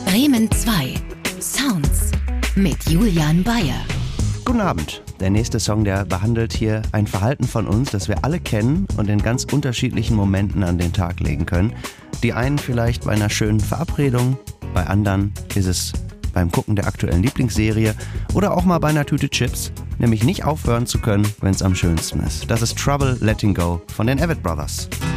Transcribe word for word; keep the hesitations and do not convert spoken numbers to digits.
Bremen zwei. Sounds mit Julian Bayer. Guten Abend. Der nächste Song, der behandelt hier ein Verhalten von uns, das wir alle kennen und in ganz unterschiedlichen Momenten an den Tag legen können. Die einen vielleicht bei einer schönen Verabredung, bei anderen ist es beim Gucken der aktuellen Lieblingsserie oder auch mal bei einer Tüte Chips, nämlich nicht aufhören zu können, wenn es am schönsten ist. Das ist Trouble Letting Go von den Avett Brothers.